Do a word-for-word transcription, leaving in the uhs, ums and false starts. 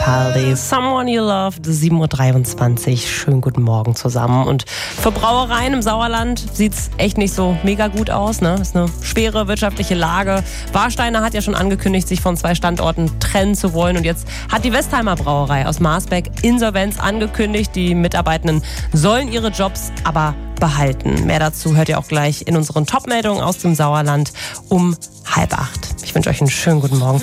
Capaldi, Someone You Loved, sieben Uhr dreiundzwanzig. Schönen guten Morgen zusammen. Und für Brauereien im Sauerland sieht es echt nicht so mega gut aus. Ne? Ist eine schwere wirtschaftliche Lage. Warsteiner hat ja schon angekündigt, sich von zwei Standorten trennen zu wollen. Und jetzt hat die Westheimer Brauerei aus Marsberg Insolvenz angekündigt. Die Mitarbeitenden sollen ihre Jobs aber behalten. Mehr dazu hört ihr auch gleich in unseren Top-Meldungen aus dem Sauerland um halb acht. Ich wünsche euch einen schönen guten Morgen.